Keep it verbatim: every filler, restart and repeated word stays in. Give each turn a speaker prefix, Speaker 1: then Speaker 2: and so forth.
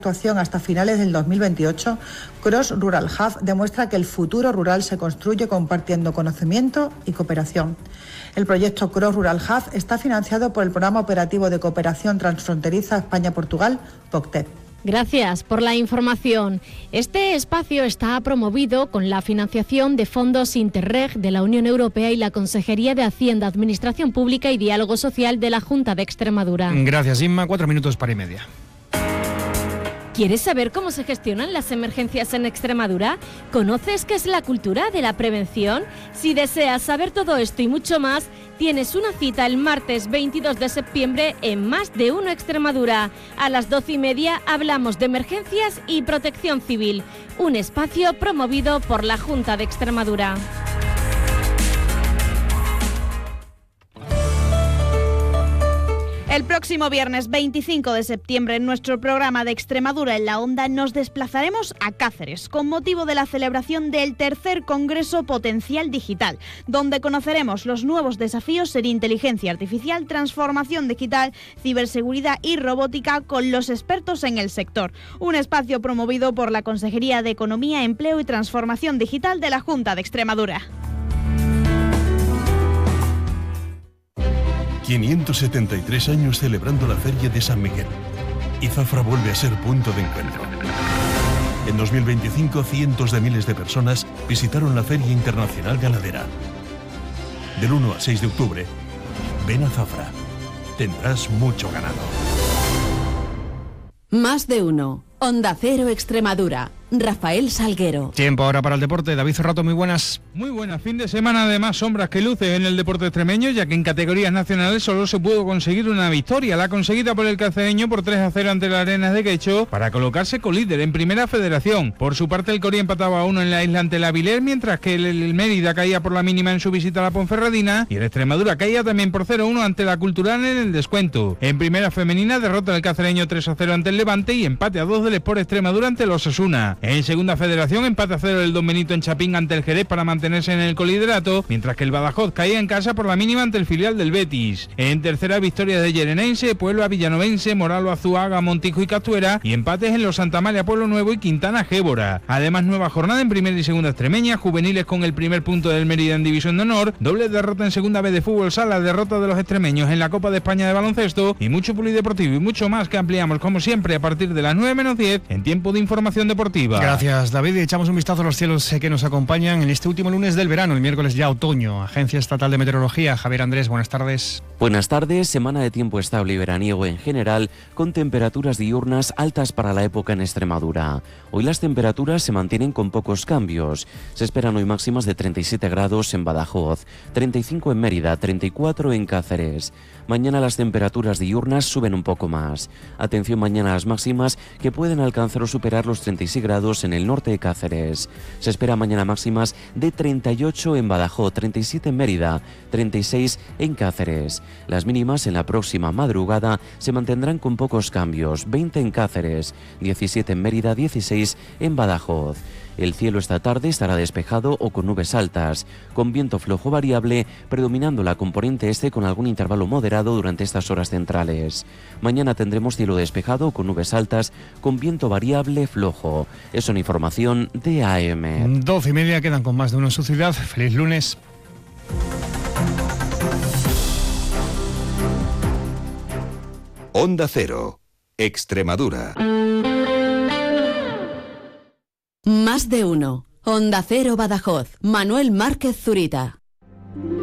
Speaker 1: actuación hasta finales del dos mil veintiocho, Cross Rural Hub demuestra que el futuro rural se construye compartiendo conocimiento y cooperación. El proyecto Cross Rural Hub está financiado por el Programa Operativo de Cooperación Transfronteriza España-Portugal, P O C T E P.
Speaker 2: Gracias por la información. Este espacio está promovido con la financiación de fondos Interreg de la Unión Europea y la Consejería de Hacienda, Administración Pública y Diálogo Social de la Junta de Extremadura.
Speaker 3: Gracias, Inma. Cuatro minutos para y media.
Speaker 2: ¿Quieres saber cómo se gestionan las emergencias en Extremadura? ¿Conoces qué es la cultura de la prevención? Si deseas saber todo esto y mucho más, tienes una cita el martes veintidós de septiembre en Más de Uno Extremadura. A las doce y media hablamos de emergencias y protección civil, un espacio promovido por la Junta de Extremadura.
Speaker 4: El próximo viernes veinticinco de septiembre, en nuestro programa de Extremadura en la Onda, nos desplazaremos a Cáceres con motivo de la celebración del tercer Congreso Potencial Digital, donde conoceremos los nuevos desafíos en inteligencia artificial, transformación digital, ciberseguridad y robótica con los expertos en el sector. Un espacio promovido por la Consejería de Economía, Empleo y Transformación Digital de la Junta de Extremadura.
Speaker 5: quinientos setenta y tres años celebrando la Feria de San Miguel. Y Zafra vuelve a ser punto de encuentro. En dos mil veinticinco, cientos de miles de personas visitaron la Feria Internacional Ganadera. Del uno al seis de octubre, ven a Zafra. Tendrás mucho ganado.
Speaker 6: Más de uno. Onda Cero Extremadura. Rafael Salguero.
Speaker 3: Tiempo ahora para el deporte. David Cerrato, muy buenas.
Speaker 7: Muy buenas. Fin de semana de más sombras que luces en el deporte extremeño, ya que en categorías nacionales solo se pudo conseguir una victoria, la conseguida por el cacereño por tres a cero ante la Arenas de Quecho, para colocarse colíder en Primera Federación. Por su parte, el Corí empataba a uno en la isla ante el Avilés, mientras que el, el Mérida caía por la mínima en su visita a la Ponferradina, y el Extremadura caía también por cero a uno ante la Cultural en el descuento. En Primera Femenina, derrota del cacereño tres a cero ante el Levante y empate a dos del Sport Extremadura ante los Osasuna. En Segunda Federación, empate a cero del Don Benito en Chapín ante el Jerez para mantenerse en el coliderato, mientras que el Badajoz caía en casa por la mínima ante el filial del Betis. En tercera, victoria de Llenenense, Puebla Villanovense, Moralo Azuaga, Montijo y Castuera, y empates en los Santa Amalia Pueblo Nuevo y Quintana Gébora. Además, nueva jornada en Primera y Segunda Extremeña, juveniles con el primer punto del Mérida en División de Honor, doble derrota en Segunda B de Fútbol Sala, derrota de los extremeños en la Copa de España de Baloncesto, y mucho polideportivo y mucho más que ampliamos como siempre a partir de las nueve menos diez en tiempo de información deportiva.
Speaker 3: Gracias, David. Echamos un vistazo a los cielos que nos acompañan en este último lunes del verano, el miércoles ya otoño. Agencia Estatal de Meteorología, Javier Andrés, buenas tardes.
Speaker 8: Buenas tardes. Semana de tiempo estable y veraniego en general, con temperaturas diurnas altas para la época en Extremadura. Hoy las temperaturas se mantienen con pocos cambios. Se esperan hoy máximas de treinta y siete grados en Badajoz, treinta y cinco en Mérida, treinta y cuatro en Cáceres. Mañana las temperaturas diurnas suben un poco más. Atención mañana a las máximas, que pueden alcanzar o superar los treinta y seis grados en el norte de Cáceres. Se espera mañana máximas de treinta y ocho en Badajoz, treinta y siete en Mérida, treinta y seis en Cáceres. Las mínimas en la próxima madrugada se mantendrán con pocos cambios, veinte en Cáceres, diecisiete en Mérida, dieciséis en Badajoz. El cielo esta tarde estará despejado o con nubes altas, con viento flojo variable, predominando la componente este con algún intervalo moderado durante estas horas centrales. Mañana tendremos cielo despejado o con nubes altas, con viento variable flojo. Es una información de A M.
Speaker 3: Doce y media, quedan con más de uno en su ciudad. Feliz lunes.
Speaker 9: Onda Cero, Extremadura.
Speaker 6: Más de uno. Onda Cero Badajoz. Manuel Márquez Zurita.